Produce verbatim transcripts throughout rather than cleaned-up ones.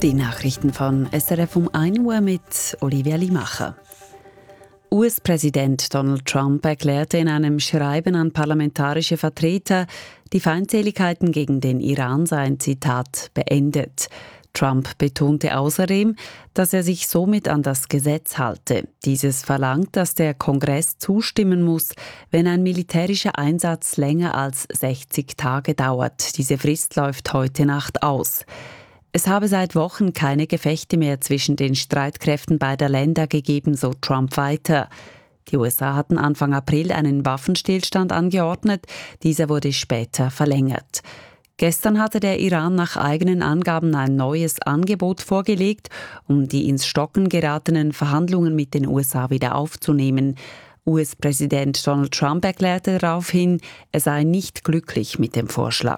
Die Nachrichten von S R F um ein Uhr mit Olivia Limacher. U S-Präsident Donald Trump erklärte in einem Schreiben an parlamentarische Vertreter, die Feindseligkeiten gegen den Iran seien, Zitat, beendet. Trump betonte außerdem, dass er sich somit an das Gesetz halte. Dieses verlangt, dass der Kongress zustimmen muss, wenn ein militärischer Einsatz länger als sechzig Tage dauert. Diese Frist läuft heute Nacht aus. Es habe seit Wochen keine Gefechte mehr zwischen den Streitkräften beider Länder gegeben, so Trump weiter. Die U S A hatten Anfang April einen Waffenstillstand angeordnet, dieser wurde später verlängert. Gestern hatte der Iran nach eigenen Angaben ein neues Angebot vorgelegt, um die ins Stocken geratenen Verhandlungen mit den U S A wieder aufzunehmen. U S-Präsident Donald Trump erklärte daraufhin, er sei nicht glücklich mit dem Vorschlag.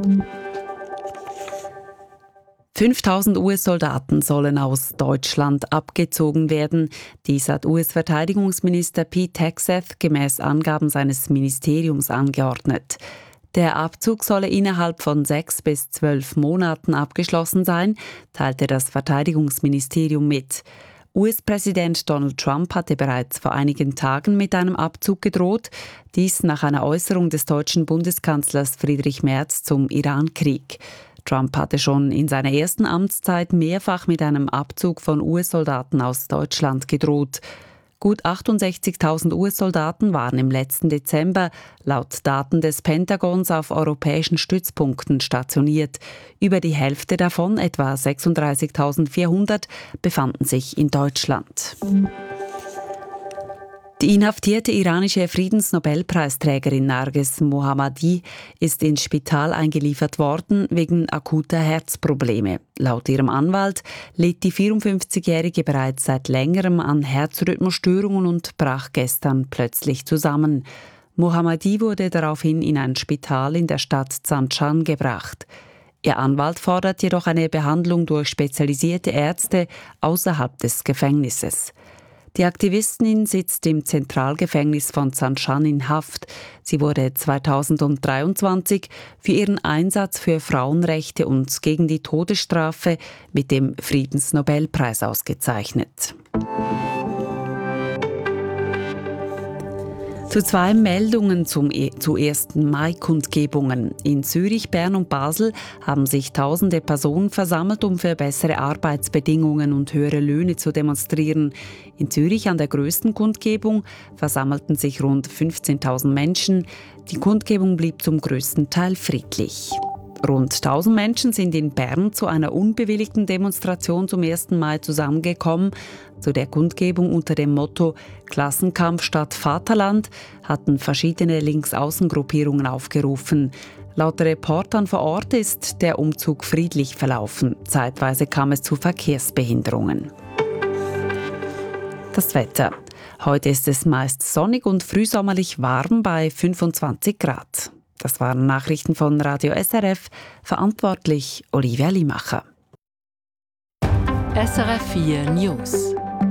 fünftausend U S-Soldaten sollen aus Deutschland abgezogen werden. Dies hat U S-Verteidigungsminister Pete Hegseth gemäß Angaben seines Ministeriums angeordnet. Der Abzug solle innerhalb von sechs bis zwölf Monaten abgeschlossen sein, teilte das Verteidigungsministerium mit. U S-Präsident Donald Trump hatte bereits vor einigen Tagen mit einem Abzug gedroht, dies nach einer Äußerung des deutschen Bundeskanzlers Friedrich Merz zum Irankrieg. Trump hatte schon in seiner ersten Amtszeit mehrfach mit einem Abzug von U S-Soldaten aus Deutschland gedroht. Gut achtundsechzigtausend U S-Soldaten waren im letzten Dezember laut Daten des Pentagons auf europäischen Stützpunkten stationiert. Über die Hälfte davon, etwa sechsunddreißigtausendvierhundert, befanden sich in Deutschland. Die inhaftierte iranische Friedensnobelpreisträgerin Narges Mohammadi ist ins Spital eingeliefert worden wegen akuter Herzprobleme. Laut ihrem Anwalt litt die vierundfünfzigjährige bereits seit längerem an Herzrhythmusstörungen und brach gestern plötzlich zusammen. Mohammadi wurde daraufhin in ein Spital in der Stadt Zanjan gebracht. Ihr Anwalt fordert jedoch eine Behandlung durch spezialisierte Ärzte außerhalb des Gefängnisses. Die Aktivistin sitzt im Zentralgefängnis von Zanjan in Haft. Sie wurde zweitausenddreiundzwanzig für ihren Einsatz für Frauenrechte und gegen die Todesstrafe mit dem Friedensnobelpreis ausgezeichnet. Zu zwei Meldungen zum, zu ersten Mai-Kundgebungen. In Zürich, Bern und Basel haben sich tausende Personen versammelt, um für bessere Arbeitsbedingungen und höhere Löhne zu demonstrieren. In Zürich an der grössten Kundgebung versammelten sich rund fünfzehntausend Menschen. Die Kundgebung blieb zum grössten Teil friedlich. Rund tausend Menschen sind in Bern zu einer unbewilligten Demonstration zum ersten Mai zusammengekommen. Zu der Kundgebung unter dem Motto «Klassenkampf statt Vaterland» hatten verschiedene Linksaußengruppierungen aufgerufen. Laut Reportern vor Ort ist der Umzug friedlich verlaufen. Zeitweise kam es zu Verkehrsbehinderungen. Das Wetter. Heute ist es meist sonnig und frühsommerlich warm bei fünfundzwanzig Grad. Das waren Nachrichten von Radio S R F, verantwortlich Olivia Limacher. S R F vier News.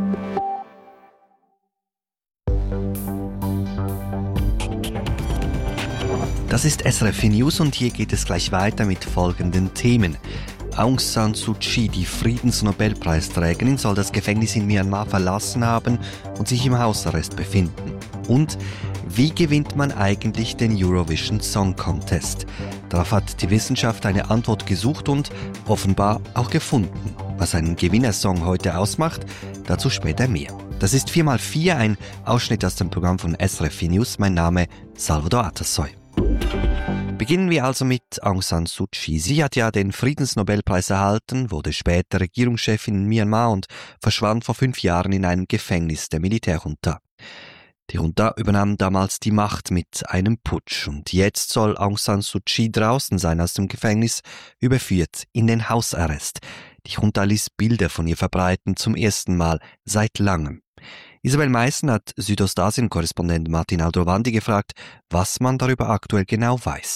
Das ist S R F vier News und hier geht es gleich weiter mit folgenden Themen. Aung San Suu Kyi, die Friedensnobelpreisträgerin, soll das Gefängnis in Myanmar verlassen haben und sich im Hausarrest befinden. Und wie gewinnt man eigentlich den Eurovision Song Contest? Darauf hat die Wissenschaft eine Antwort gesucht und offenbar auch gefunden. Was einen Gewinnersong heute ausmacht, dazu später mehr. Das ist vier mal vier, ein Ausschnitt aus dem Programm von S R F vier News. Mein Name Salvador Atassoy. Beginnen wir also mit Aung San Suu Kyi. Sie hat ja den Friedensnobelpreis erhalten, wurde später Regierungschefin in Myanmar und verschwand vor fünf Jahren in einem Gefängnis der Militärjunta. Die Junta übernahm damals die Macht mit einem Putsch und jetzt soll Aung San Suu Kyi draußen sein aus dem Gefängnis, überführt in den Hausarrest. Die Junta ließ Bilder von ihr verbreiten, zum ersten Mal seit langem. Isabel Meissen hat Südostasien-Korrespondent Martin Aldrovandi gefragt, was man darüber aktuell genau weiß.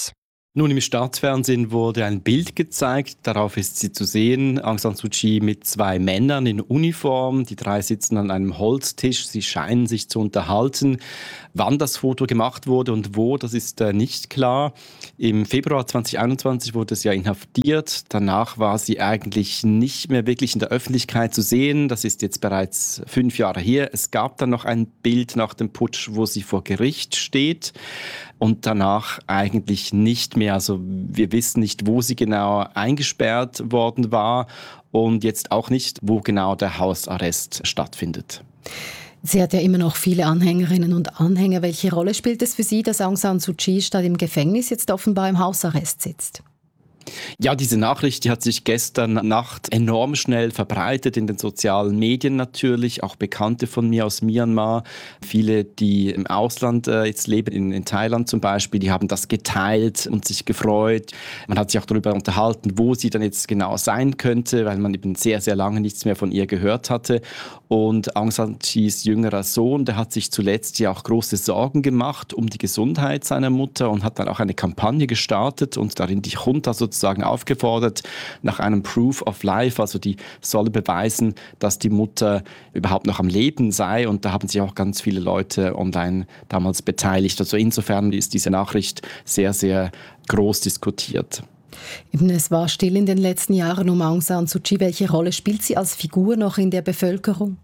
Nun, im Staatsfernsehen wurde ein Bild gezeigt, darauf ist sie zu sehen, Aung San Suu Kyi mit zwei Männern in Uniform. Die drei sitzen an einem Holztisch, sie scheinen sich zu unterhalten. Wann das Foto gemacht wurde und wo, das ist äh, nicht klar. Im Februar zwanzig einundzwanzig wurde sie ja inhaftiert. Danach war sie eigentlich nicht mehr wirklich in der Öffentlichkeit zu sehen. Das ist jetzt bereits fünf Jahre her. Es gab dann noch ein Bild nach dem Putsch, wo sie vor Gericht steht. Und danach eigentlich nicht mehr. Also wir wissen nicht, wo sie genau eingesperrt worden war und jetzt auch nicht, wo genau der Hausarrest stattfindet. Sie hat ja immer noch viele Anhängerinnen und Anhänger. Welche Rolle spielt es für Sie, dass Aung San Suu Kyi statt im Gefängnis jetzt offenbar im Hausarrest sitzt? Ja, diese Nachricht, die hat sich gestern Nacht enorm schnell verbreitet in den sozialen Medien natürlich, auch Bekannte von mir aus Myanmar, viele, die im Ausland äh, jetzt leben, in, in Thailand zum Beispiel, die haben das geteilt und sich gefreut. Man hat sich auch darüber unterhalten, wo sie dann jetzt genau sein könnte, weil man eben sehr, sehr lange nichts mehr von ihr gehört hatte. Und Aung San Suu Kyis jüngerer Sohn, der hat sich zuletzt ja auch große Sorgen gemacht um die Gesundheit seiner Mutter und hat dann auch eine Kampagne gestartet und darin die Junta sozusagen aufgefordert nach einem Proof of Life, also die solle beweisen, dass die Mutter überhaupt noch am Leben sei, und da haben sich auch ganz viele Leute online damals beteiligt. Also insofern ist diese Nachricht sehr, sehr groß diskutiert. Eben, es war still in den letzten Jahren um Aung San Suu Kyi. Welche Rolle spielt sie als Figur noch in der Bevölkerung?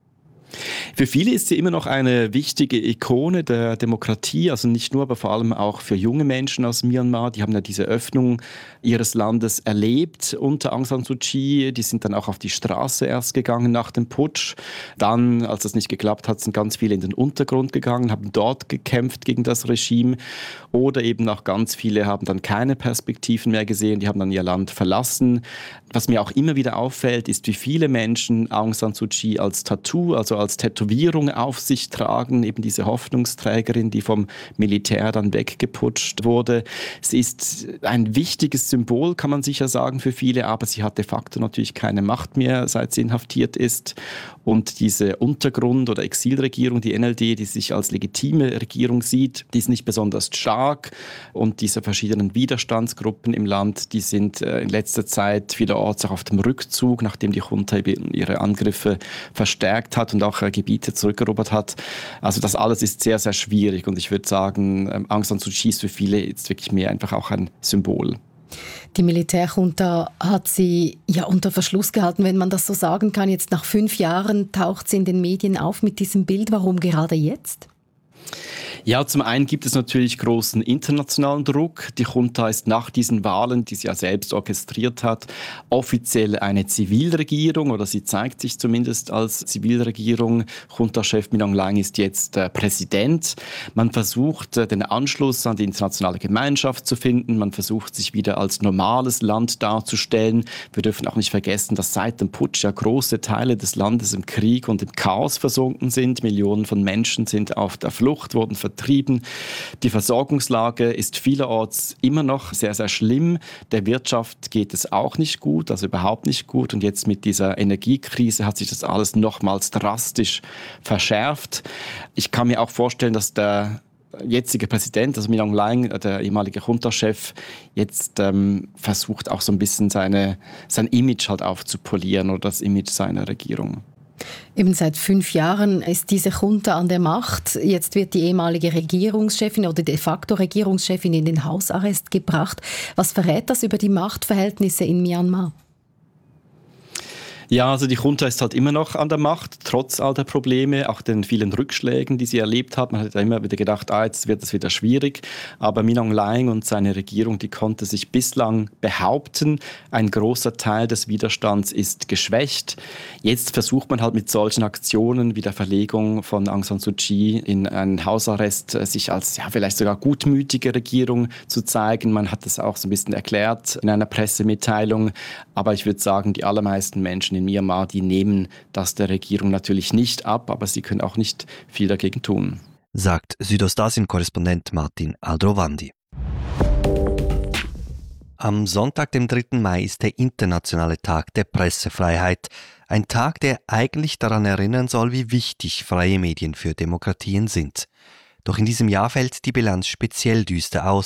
Für viele ist sie immer noch eine wichtige Ikone der Demokratie, also nicht nur, aber vor allem auch für junge Menschen aus Myanmar. Die haben ja diese Öffnung ihres Landes erlebt unter Aung San Suu Kyi. Die sind dann auch auf die Straße erst gegangen nach dem Putsch. Dann, als das nicht geklappt hat, sind ganz viele in den Untergrund gegangen, haben dort gekämpft gegen das Regime. Oder eben auch ganz viele haben dann keine Perspektiven mehr gesehen, die haben dann ihr Land verlassen. Was mir auch immer wieder auffällt, ist, wie viele Menschen Aung San Suu Kyi als Tattoo, also als Tätowierung auf sich tragen, eben diese Hoffnungsträgerin, die vom Militär dann weggeputscht wurde. Sie ist ein wichtiges Symbol, kann man sicher sagen, für viele, aber sie hat de facto natürlich keine Macht mehr, seit sie inhaftiert ist. Und diese Untergrund- oder Exilregierung, die N L D, die sich als legitime Regierung sieht, die ist nicht besonders stark. Und diese verschiedenen Widerstandsgruppen im Land, die sind in letzter Zeit vielerorts auch auf dem Rückzug, nachdem die Junta ihre Angriffe verstärkt hat und auch Gebiete zurückerobert hat. Also das alles ist sehr, sehr schwierig. Und ich würde sagen, Aung San Suu Kyi ist für viele jetzt wirklich mehr einfach auch ein Symbol. Die Militärjunta hat sie ja unter Verschluss gehalten, wenn man das so sagen kann. Jetzt nach fünf Jahren taucht sie in den Medien auf mit diesem Bild. Warum gerade jetzt? Ja, zum einen gibt es natürlich großen internationalen Druck. Die Junta ist nach diesen Wahlen, die sie ja selbst orchestriert hat, offiziell eine Zivilregierung, oder sie zeigt sich zumindest als Zivilregierung. Junta-Chef Min Aung Hlaing ist jetzt äh, Präsident. Man versucht, äh, den Anschluss an die internationale Gemeinschaft zu finden. Man versucht, sich wieder als normales Land darzustellen. Wir dürfen auch nicht vergessen, dass seit dem Putsch ja große Teile des Landes im Krieg und im Chaos versunken sind. Millionen von Menschen sind auf der Flucht, wurden vertrieben. Die Versorgungslage ist vielerorts immer noch sehr, sehr schlimm. Der Wirtschaft geht es auch nicht gut, also überhaupt nicht gut. Und jetzt mit dieser Energiekrise hat sich das alles nochmals drastisch verschärft. Ich kann mir auch vorstellen, dass der jetzige Präsident, also Min Aung Hlaing, der ehemalige Junta-Chef, jetzt ähm, versucht auch so ein bisschen seine, sein Image halt aufzupolieren, oder das Image seiner Regierung. Eben seit fünf Jahren ist diese Junta an der Macht. Jetzt wird die ehemalige Regierungschefin oder de facto Regierungschefin in den Hausarrest gebracht. Was verrät das über die Machtverhältnisse in Myanmar? Ja, also die Junta ist halt immer noch an der Macht, trotz all der Probleme, auch den vielen Rückschlägen, die sie erlebt hat. Man hat ja immer wieder gedacht, ah, jetzt wird es wieder schwierig. Aber Min Aung Hlaing und seine Regierung, die konnte sich bislang behaupten. Ein großer Teil des Widerstands ist geschwächt. Jetzt versucht man halt mit solchen Aktionen wie der Verlegung von Aung San Suu Kyi in einen Hausarrest sich als ja vielleicht sogar gutmütige Regierung zu zeigen. Man hat das auch so ein bisschen erklärt in einer Pressemitteilung. Aber ich würde sagen, die allermeisten Menschen in Myanmar, die nehmen das der Regierung natürlich nicht ab, aber sie können auch nicht viel dagegen tun. Sagt Südostasien-Korrespondent Martin Aldrovandi. Am Sonntag, dem dritten Mai, ist der internationale Tag der Pressefreiheit. Ein Tag, der eigentlich daran erinnern soll, wie wichtig freie Medien für Demokratien sind. Doch in diesem Jahr fällt die Bilanz speziell düster aus.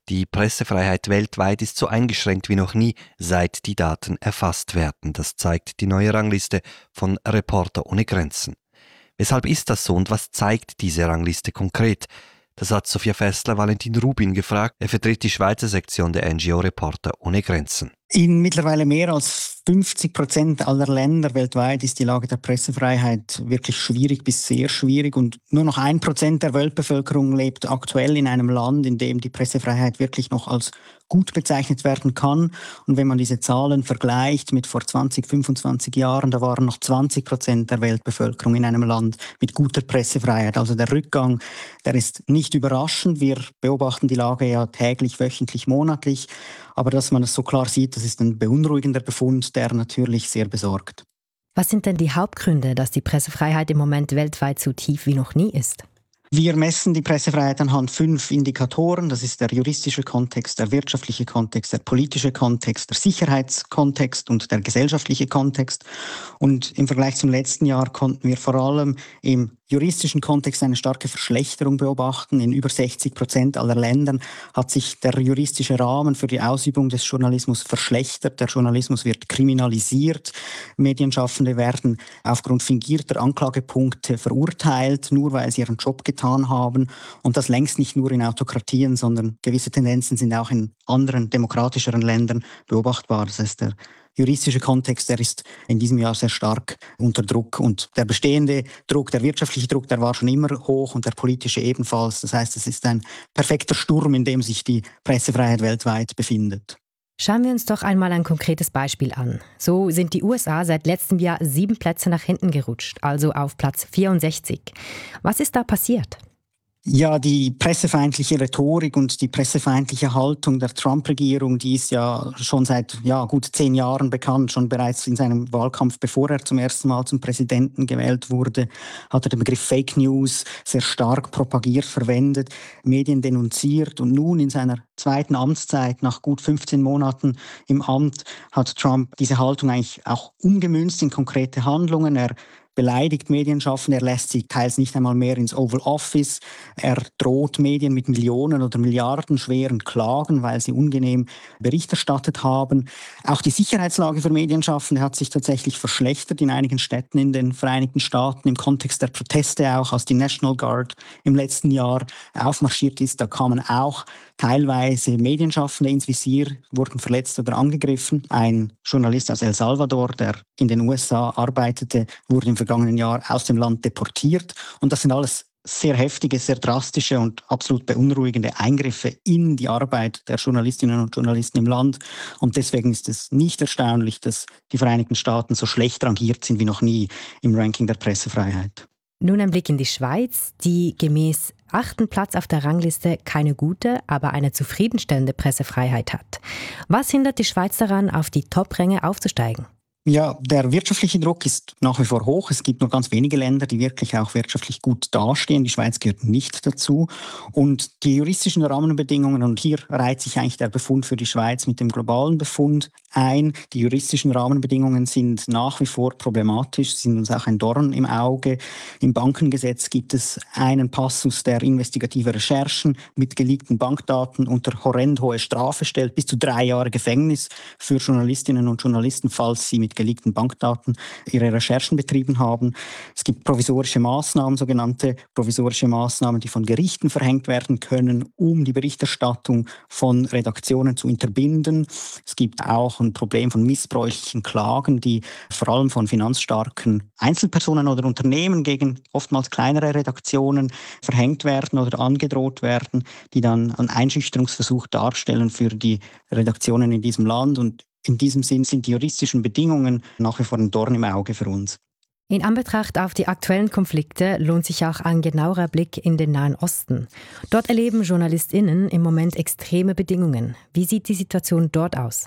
Die Pressefreiheit weltweit ist so eingeschränkt wie noch nie, seit die Daten erfasst werden. Das zeigt die neue Rangliste von Reporter ohne Grenzen. Weshalb ist das so und was zeigt diese Rangliste konkret? Das hat Sophia Fessler Valentin Rubin gefragt. Er vertritt die Schweizer Sektion der N G O Reporter ohne Grenzen. In mittlerweile mehr als fünfzig Prozent aller Länder weltweit ist die Lage der Pressefreiheit wirklich schwierig bis sehr schwierig. Und nur noch ein Prozent der Weltbevölkerung lebt aktuell in einem Land, in dem die Pressefreiheit wirklich noch als gut bezeichnet werden kann. Und wenn man diese Zahlen vergleicht mit vor zwanzig, fünfundzwanzig Jahren, da waren noch zwanzig Prozent der Weltbevölkerung in einem Land mit guter Pressefreiheit. Also der Rückgang, der ist nicht überraschend. Wir beobachten die Lage ja täglich, wöchentlich, monatlich. Aber dass man es so klar sieht, das ist ein beunruhigender Befund, der natürlich sehr besorgt. Was sind denn die Hauptgründe, dass die Pressefreiheit im Moment weltweit so tief wie noch nie ist? Wir messen die Pressefreiheit anhand fünf Indikatoren. Das ist der juristische Kontext, der wirtschaftliche Kontext, der politische Kontext, der Sicherheitskontext und der gesellschaftliche Kontext. Und im Vergleich zum letzten Jahr konnten wir vor allem im juristischen Kontext eine starke Verschlechterung beobachten. In über sechzig Prozent aller Ländern hat sich der juristische Rahmen für die Ausübung des Journalismus verschlechtert. Der Journalismus wird kriminalisiert. Medienschaffende werden aufgrund fingierter Anklagepunkte verurteilt, nur weil sie ihren Job getan haben. Und das längst nicht nur in Autokratien, sondern gewisse Tendenzen sind auch in anderen demokratischeren Ländern beobachtbar. Das heißt, der juristische Kontext, der ist in diesem Jahr sehr stark unter Druck. Und der bestehende Druck, der wirtschaftliche Druck, der war schon immer hoch und der politische ebenfalls. Das heißt, es ist ein perfekter Sturm, in dem sich die Pressefreiheit weltweit befindet. Schauen wir uns doch einmal ein konkretes Beispiel an. So sind die U S A seit letztem Jahr sieben Plätze nach hinten gerutscht, also auf Platz vierundsechzig. Was ist da passiert? Ja, die pressefeindliche Rhetorik und die pressefeindliche Haltung der Trump-Regierung, die ist ja schon seit ja, gut zehn Jahren bekannt. Schon bereits in seinem Wahlkampf, bevor er zum ersten Mal zum Präsidenten gewählt wurde, hat er den Begriff Fake News sehr stark propagiert, verwendet, Medien denunziert. Und nun in seiner zweiten Amtszeit, nach gut fünfzehn Monaten im Amt, hat Trump diese Haltung eigentlich auch umgemünzt in konkrete Handlungen. Er beleidigt Medienschaffende, er lässt sie teils nicht einmal mehr ins Oval Office. Er droht Medien mit Millionen oder Milliarden schweren Klagen, weil sie ungenehm Bericht erstattet haben. Auch die Sicherheitslage für Medienschaffende hat sich tatsächlich verschlechtert in einigen Städten in den Vereinigten Staaten. Im Kontext der Proteste auch, als die National Guard im letzten Jahr aufmarschiert ist, da kamen auch teilweise Medienschaffende ins Visier, wurden verletzt oder angegriffen. Ein Journalist aus El Salvador, der in den U S A arbeitete, wurde im vergangenen Jahr aus dem Land deportiert. Und das sind alles sehr heftige, sehr drastische und absolut beunruhigende Eingriffe in die Arbeit der Journalistinnen und Journalisten im Land. Und deswegen ist es nicht erstaunlich, dass die Vereinigten Staaten so schlecht rangiert sind wie noch nie im Ranking der Pressefreiheit. Nun ein Blick in die Schweiz, die gemäß achten Platz auf der Rangliste keine gute, aber eine zufriedenstellende Pressefreiheit hat. Was hindert die Schweiz daran, auf die Top-Ränge aufzusteigen? Ja, der wirtschaftliche Druck ist nach wie vor hoch. Es gibt nur ganz wenige Länder, die wirklich auch wirtschaftlich gut dastehen. Die Schweiz gehört nicht dazu. Und die juristischen Rahmenbedingungen, und hier reiht sich eigentlich der Befund für die Schweiz mit dem globalen Befund ein. Die juristischen Rahmenbedingungen sind nach wie vor problematisch, sind uns auch ein Dorn im Auge. Im Bankengesetz gibt es einen Passus, der investigative Recherchen mit geleakten Bankdaten unter horrend hohe Strafe stellt, bis zu drei Jahre Gefängnis für Journalistinnen und Journalisten, falls sie mit geleakten Bankdaten ihre Recherchen betrieben haben. Es gibt provisorische Maßnahmen, sogenannte provisorische Maßnahmen, die von Gerichten verhängt werden können, um die Berichterstattung von Redaktionen zu unterbinden. Es gibt auch ein Problem von missbräuchlichen Klagen, die vor allem von finanzstarken Einzelpersonen oder Unternehmen gegen oftmals kleinere Redaktionen verhängt werden oder angedroht werden, die dann einen Einschüchterungsversuch darstellen für die Redaktionen in diesem Land. Und in diesem Sinn sind die juristischen Bedingungen nach wie vor ein Dorn im Auge für uns. In Anbetracht auf die aktuellen Konflikte lohnt sich auch ein genauerer Blick in den Nahen Osten. Dort erleben JournalistInnen im Moment extreme Bedingungen. Wie sieht die Situation dort aus?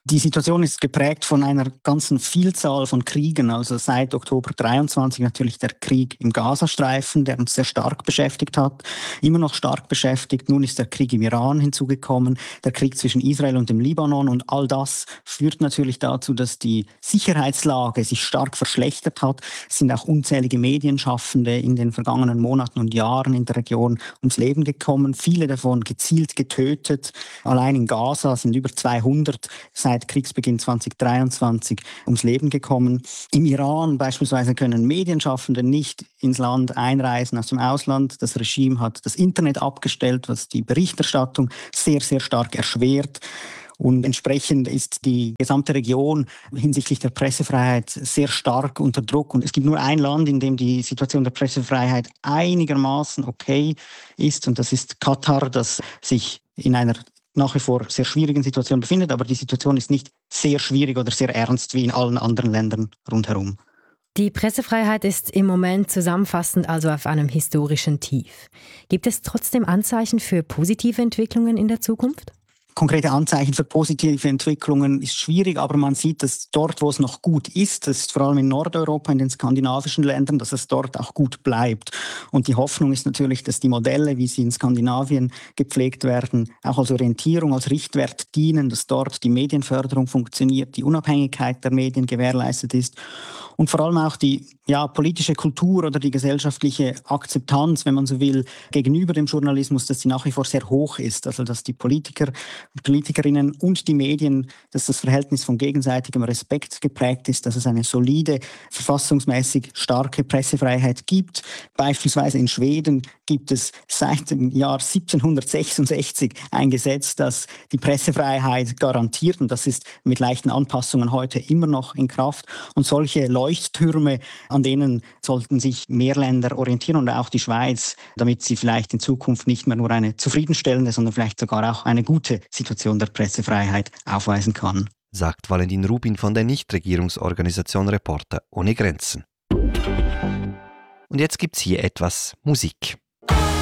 Die Situation ist geprägt von einer ganzen Vielzahl von Kriegen. Also seit Oktober dreiundzwanzig natürlich der Krieg im Gazastreifen, der uns sehr stark beschäftigt hat, immer noch stark beschäftigt. Nun ist der Krieg im Iran hinzugekommen, der Krieg zwischen Israel und dem Libanon. Und all das führt natürlich dazu, dass die Sicherheitslage sich stark verschlechtert hat. Es sind auch unzählige Medienschaffende in den vergangenen Monaten und Jahren in der Region ums Leben gekommen. Viele davon gezielt getötet. Allein in Gaza sind über zweihundert seit Seit Kriegsbeginn zwanzig dreiundzwanzig ums Leben gekommen. Im Iran beispielsweise können Medienschaffende nicht ins Land einreisen aus dem Ausland. Das Regime hat das Internet abgestellt, was die Berichterstattung sehr, sehr stark erschwert. Und entsprechend ist die gesamte Region hinsichtlich der Pressefreiheit sehr stark unter Druck. Und es gibt nur ein Land, in dem die Situation der Pressefreiheit einigermaßen okay ist. Und das ist Katar, das sich in einer nach wie vor sehr schwierigen Situation befindet, aber die Situation ist nicht sehr schwierig oder sehr ernst wie in allen anderen Ländern rundherum. Die Pressefreiheit ist im Moment zusammenfassend also auf einem historischen Tief. Gibt es trotzdem Anzeichen für positive Entwicklungen in der Zukunft? Konkrete Anzeichen für positive Entwicklungen ist schwierig, aber man sieht, dass dort, wo es noch gut ist, das ist vor allem in Nordeuropa, in den skandinavischen Ländern, dass es dort auch gut bleibt. Und die Hoffnung ist natürlich, dass die Modelle, wie sie in Skandinavien gepflegt werden, auch als Orientierung, als Richtwert dienen, dass dort die Medienförderung funktioniert, die Unabhängigkeit der Medien gewährleistet ist und vor allem auch die ja, politische Kultur oder die gesellschaftliche Akzeptanz, wenn man so will, gegenüber dem Journalismus, dass die nach wie vor sehr hoch ist. Also dass die Politiker, Politikerinnen und die Medien, dass das Verhältnis von gegenseitigem Respekt geprägt ist, dass es eine solide, verfassungsmäßig starke Pressefreiheit gibt. Beispielsweise in Schweden gibt es seit dem Jahr siebzehnhundertsechsundsechzig ein Gesetz, das die Pressefreiheit garantiert, und das ist mit leichten Anpassungen heute immer noch in Kraft. Und solche Leuchttürme, an denen sollten sich mehr Länder orientieren und auch die Schweiz, damit sie vielleicht in Zukunft nicht mehr nur eine zufriedenstellende, sondern vielleicht sogar auch eine gute Situation der Pressefreiheit aufweisen kann. Sagt Valentin Rubin von der Nichtregierungsorganisation Reporter ohne Grenzen. Und jetzt gibt's hier etwas Musik.